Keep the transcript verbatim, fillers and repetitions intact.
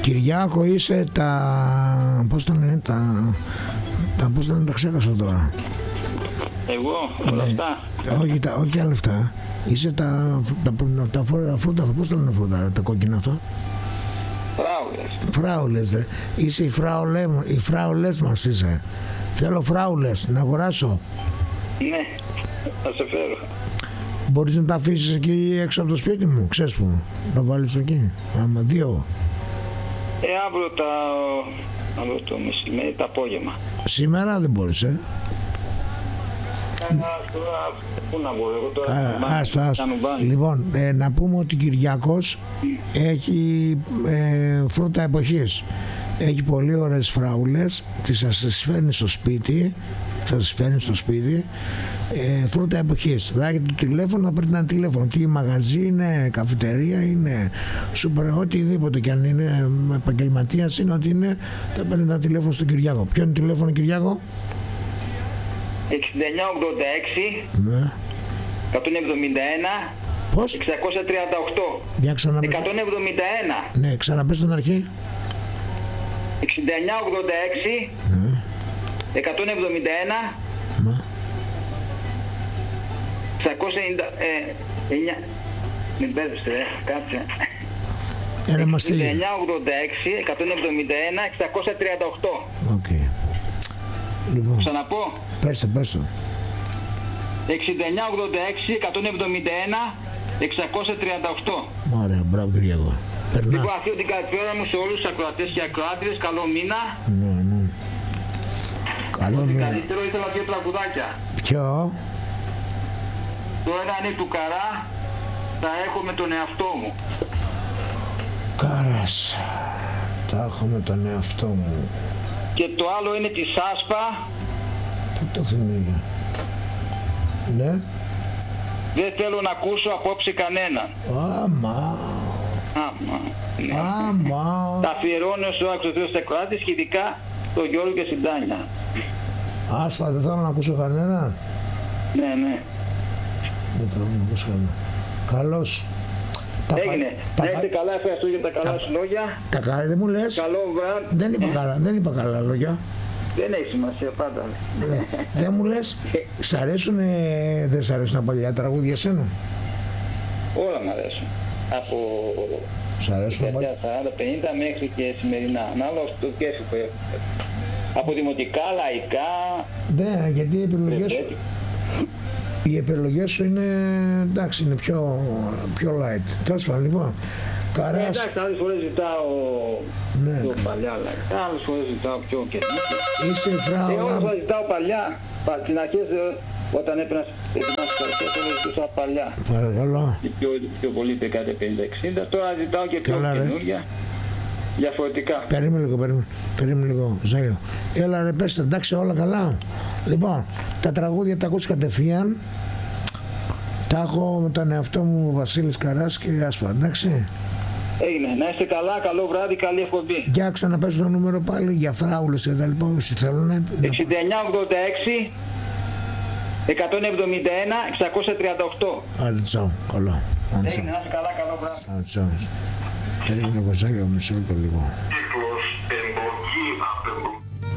Κυριάκο είσαι τα... πώς τα λένε, τα... τα πώς τα λένε, τα ξέχασα τώρα. Εγώ, όλα αυτά. Όχι, τα, όχι άλλα αυτά. Είσαι τα, τα, τα, τα φρούτα, πώς τα λένε φρούτα, τα κόκκινα αυτά. Φράουλες. Φράουλες, δε. Είσαι οι, φράουλε, οι φράουλες μας είσαι. Θέλω φράουλες, να αγοράσω. Ναι, θα σε φέρω. Μπορείς να τα αφήσεις εκεί έξω από το σπίτι μου, ξέρεις που, να βάλεις εκεί, άμα δύο. Ε, αύριο τα... αύριο το μεσημέρι, το απόγευμα. Σήμερα δεν μπορείς, ε. Τώρα, πού να μπορώ, εγώ τώρα... Α, άστο, άστο. Λοιπόν, ε, να πούμε ότι Κυριάκος έχει ε, φρούτα εποχής. Έχει πολύ ωραίες φράουλες, τις σας φέρνει στο σπίτι, σας φέρνει στο σπίτι, ε, φρούτα εποχής. Θα έχετε το τηλέφωνο, να παίρνετε ένα τηλέφωνο. Τι μαγαζί είναι, καφετερία είναι, σούπερ, οτιδήποτε κι αν είναι επαγγελματίας είναι, ό,τι είναι, θα παίρνετε ένα τηλέφωνο στον Κυριάκο. Ποιο είναι το τηλέφωνο, Κυριάκο? εξήντα εννιά ογδόντα έξι, Ναι. εκατόν εβδομήντα ένα, Πώς? εξακόσια τριάντα οκτώ. Για ξαναπες. εκατόν εβδομήντα ένα. Ναι, ξαναπες τον αρχή. εξήντα εννιά ογδόντα έξι, Ναι. εκατόν εβδομήντα ένα, Ναι. εξακόσια εννιά. Μην μπέρδεστε, ρε, κάτσε. Ένα μας εξήντα στείλει. εννιά ογδόντα έξι, εκατόν εβδομήντα ένα, εξακόσια τριάντα οκτώ. Οκ. Λοιπόν, Ξαναπώ. πες το, πες το. εξήντα εννιά ογδόντα έξι, εκατόν εβδομήντα ένα, εξακόσια τριάντα οκτώ. Ωραία, μπράβο Κυριάκο. Περνάς. Λοιπόν, αυτή την καλησπέρα μου σε όλους τους ακροατές και ακροάτριες. Καλό μήνα. Ναι, ναι. Καλό Ότι μήνα. καλύτερο ήθελα δύο τραγουδάκια. Ποιο? Το ένα είναι του Καρά, τα έχω με τον εαυτό μου. Κάρας. Τα έχω με τον εαυτό μου. Και το άλλο είναι τη Σάσπα, Πού το θυμίζει? Ναι. δεν θέλω να ακούσω απόψε κανέναν. Άμα. Άμα. Ναι. Άμα. Τα αφιερώνω στο αξιοθέως της ακροάτης και ειδικά το Γιώργο και Συντάνια. Άσπα, δεν θέλω να ακούσω κανένα. Ναι, ναι. Δεν θέλω να ακούσω κανένα. Καλώς. Τα πα- Έγινε. τα Να πα- είστε καλά, ευχαριστώ για τα καλά σου λόγια. Τα καλά, δεν μου λες. Καλό βράδυ. Δεν είπα καλά, δεν είπα καλά λόγια. Δεν έχει σημασία πάντα. Ε, Δεν μου λες, σ' αρέσουν, ε, δεν σ' αρέσουν τα παλιά τραγούδια σένα? Όλα μου αρέσουν. Από Σ' αρέσουν τα παλιά? σαράντα πενήντα μέχρι και σημερινά. Ανάλογα στο κέφι που έχω. Από δημοτικά, λαϊκά. Ναι, γιατί οι επιλογές σου, οι επιλογές σου είναι, εντάξει, είναι πιο, πιο light. Τέλος πάντων, λοιπόν, Ε, Καράς, εντάξει, άλλες φορές ζητάω Ναι. πιο παλιά λαϊκά, άλλες φορές ζητάω πιο καινούργια. είσαι η Ε, φράουλα, όλες φορές ζητάω παλιά. Πα- Στην αρχές, ε, όταν έπαιρνα στις αρχές, όλες ζητούσα παλιά. παρακαλώ. Και πιο, πιο πολύ δεκαετία πενήντα εξήντα. Τώρα ζητάω και πιο Καλά, ρε. καινούργια. Διαφορετικά. Περίμενε λίγο, περίμενε, περίμενε λίγο, Ζέλιο. Έλα ρε, πες το, εντάξει, όλα καλά. Λοιπόν, τα τραγούδια τα ακούς κατευθείαν. Τα έχω με τον εαυτό μου, Βασίλης Καράς και Άσπα, εντάξει. Έγινε. Να είστε καλά, καλό βράδυ, καλή εκπομπή. Για ξαναπες το νούμερο πάλι για φράουλες και τα λοιπά, όσοι θέλουν. να- εξήντα εννιά ογδόντα έξι, εκατόν εβδομήντα ένα, εξακόσια τριάντα οκτώ. Άντε, τσάου, καλά. Άντε, τσάου. Έγινε. Να είστε καλά, καλό βράδυ. Άντε, τσάου. Περίμενε, Ζέλιο, μισό λεπτό λίγο.